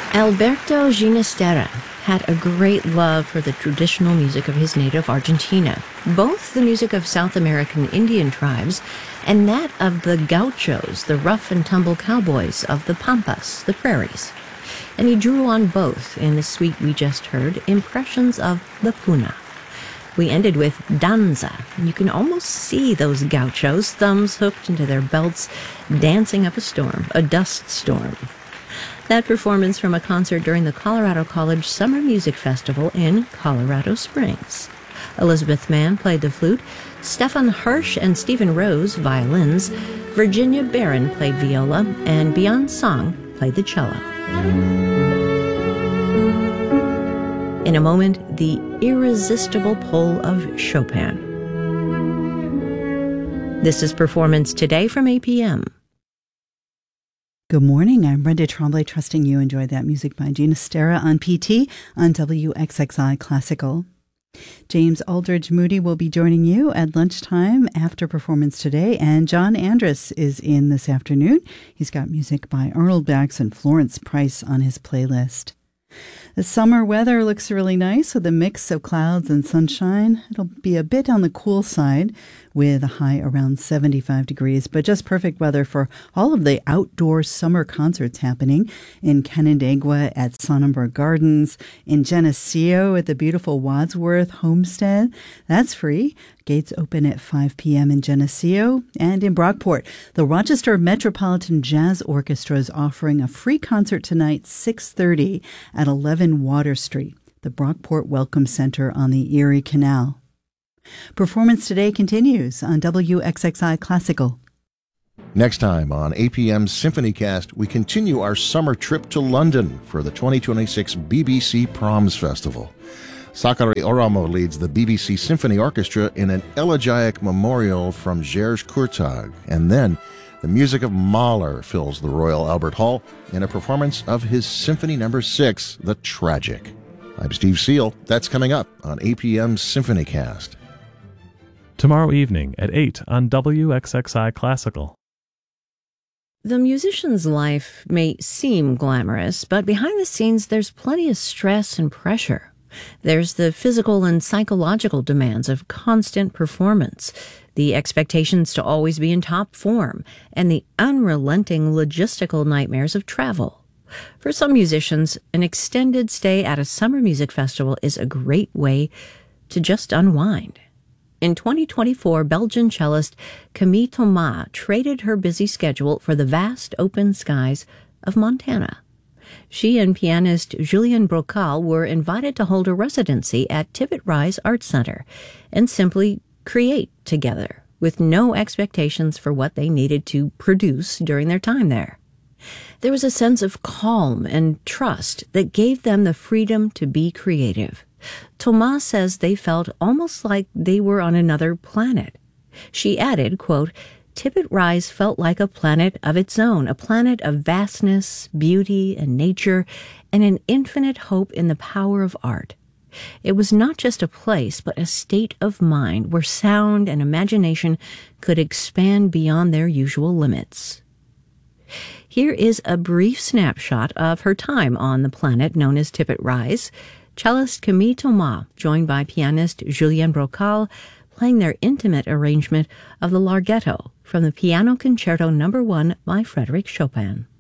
Alberto Ginastera had a great love for the traditional music of his native Argentina, both the music of South American Indian tribes and that of the gauchos, the rough-and-tumble cowboys of the pampas, the prairies. And he drew on both in the suite we just heard, Impressions of the Puna. We ended with Danza. You can almost see those gauchos, thumbs hooked into their belts, dancing up a dust storm. That performance from a concert during the Colorado College Summer Music Festival in Colorado Springs. Elizabeth Mann played the flute, Stefan Hirsch and Stephen Rose violins, Virginia Barron played viola, and Beyond Song played the cello. In a moment, the irresistible pull of Chopin. This is Performance Today from APM. Good morning. I'm Brenda Tremblay, trusting you enjoyed that music by Ginastera on PT on WXXI Classical. James Aldridge Moody will be joining you at lunchtime after Performance Today, and John Andrus is in this afternoon. He's got music by Arnold Bax and Florence Price on his playlist. The summer weather looks really nice with a mix of clouds and sunshine. It'll be a bit on the cool side with a high around 75 degrees, but just perfect weather for all of the outdoor summer concerts happening in Canandaigua at Sonnenberg Gardens, in Geneseo at the beautiful Wadsworth Homestead. That's free. Gates open at 5 p.m. in Geneseo. And in Brockport, the Rochester Metropolitan Jazz Orchestra is offering a free concert tonight, 6:30 at 11 Water Street, the Brockport Welcome Center on the Erie Canal. Performance Today continues on WXXI Classical. Next time on APM's SymphonyCast, we continue our summer trip to London for the 2026 BBC Proms Festival. Sakari Oramo leads the BBC Symphony Orchestra in an elegiac memorial from Georges Courtag, and then the music of Mahler fills the Royal Albert Hall in a performance of his Symphony No. 6, The Tragic. I'm Steve Seal. That's coming up on APM's SymphonyCast. Tomorrow evening at 8 on WXXI Classical. The musician's life may seem glamorous, but behind the scenes there's plenty of stress and pressure. There's the physical and psychological demands of constant performance, the expectations to always be in top form, and the unrelenting logistical nightmares of travel. For some musicians, an extended stay at a summer music festival is a great way to just unwind. In 2024, Belgian cellist Camille Thomas traded her busy schedule for the vast open skies of Montana. She and pianist Julien Brocal were invited to hold a residency at Tippett Rise Art Center and simply create together, with no expectations for what they needed to produce during their time there. There was a sense of calm and trust that gave them the freedom to be creative. Thomas says they felt almost like they were on another planet. She added, quote, Tippett Rise felt like a planet of its own, a planet of vastness, beauty, and nature, and an infinite hope in the power of art. It was not just a place, but a state of mind where sound and imagination could expand beyond their usual limits. Here is a brief snapshot of her time on the planet known as Tippett Rise. Cellist Camille Thomas, joined by pianist Julien Brocal, playing their intimate arrangement of the Larghetto from the Piano Concerto No. 1 by Frédéric Chopin.